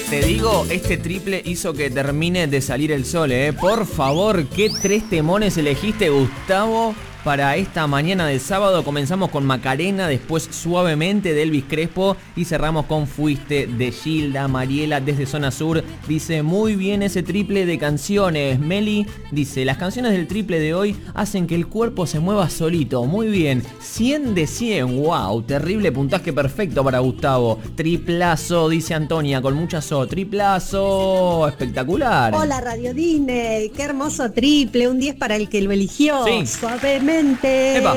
Te digo, este triple hizo que termine de salir el sol, Por favor, ¿qué 3 temones elegiste, Gustavo? Para esta mañana de sábado comenzamos con Macarena, después Suavemente de Elvis Crespo y cerramos con Fuiste de Gilda. Mariela desde Zona Sur dice, muy bien ese triple de canciones. Meli dice, las canciones del triple de hoy hacen que el cuerpo se mueva solito. Muy bien, 100 de 100, wow, terrible puntaje perfecto para Gustavo. Triplazo, dice Antonia, con mucha so, triplazo, espectacular. Hola Radio Disney, qué hermoso triple, un 10 para el que lo eligió. Sí. Suavemente, Epa.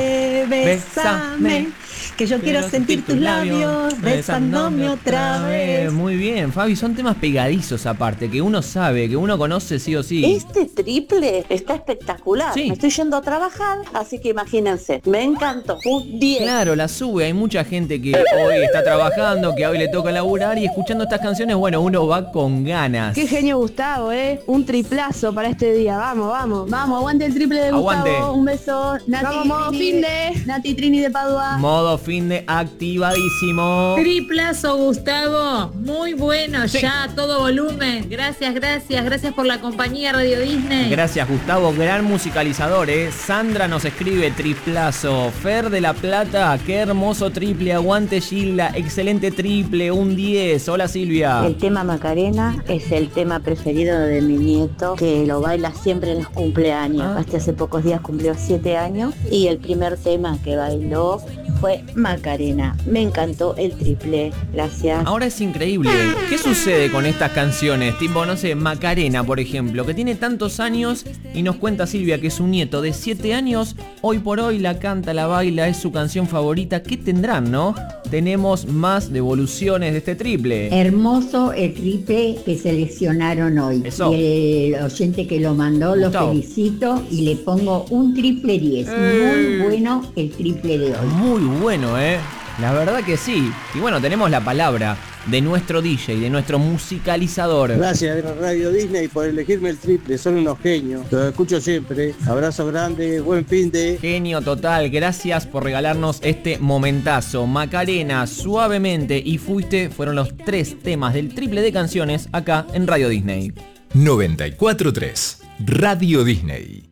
bésame, que yo quiero sentir tus labios besándome otra vez. Muy bien, Fabi, son temas pegadizos aparte, que uno sabe, que uno conoce sí o sí. Este triple está espectacular. Sí. Me estoy yendo a trabajar, así que imagínense, me encantó. Un 10. Claro, la sube, hay mucha gente que hoy está trabajando, que hoy le toca laburar y escuchando estas canciones, bueno, uno va con ganas. Qué genio Gustavo, un triplazo para este día. Vamos, aguante el triple de Aguante. Gustavo. Un beso. Nati, Vamos, modo fin de. Nati Trini de Padua. Modo fin de activadísimo. Triplazo, Gustavo. Muy bueno, Sí. ya, todo volumen. Gracias por la compañía Radio Disney. Gracias, Gustavo, gran musicalizador, Sandra nos escribe triplazo. Fer de la Plata, qué hermoso triple, aguante Gilda, excelente triple, un 10. Hola Silvia. El tema Macarena es el tema preferido de mi nieto, que lo baila siempre en los cumpleaños. Hasta hace pocos días cumplió 7 años y el primer tema que bailó fue Macarena. Me encantó el triple. Gracias. Ahora es increíble, ¿qué sucede con estas canciones? Tipo, no sé, Macarena, por ejemplo, que tiene tantos años y nos cuenta Silvia que su nieto de 7 años, hoy por hoy la canta, la baila, es su canción favorita. ¿Qué tendrán, no? Tenemos más devoluciones de este triple. Hermoso el triple que seleccionaron hoy. Eso. Y el oyente que lo mandó, Gustavo. lo felicito y le pongo un triple 10. Muy bueno el triple de hoy. Muy bueno, la verdad que sí. Y bueno, tenemos la palabra de nuestro DJ, de nuestro musicalizador. Gracias Radio Disney por elegirme el triple, son unos genios. Los escucho siempre. Abrazo grande, buen fin de... Genio total, gracias por regalarnos este momentazo. Macarena, Suavemente y Fuiste fueron los 3 temas del triple de canciones acá en Radio Disney. 94.3 Radio Disney.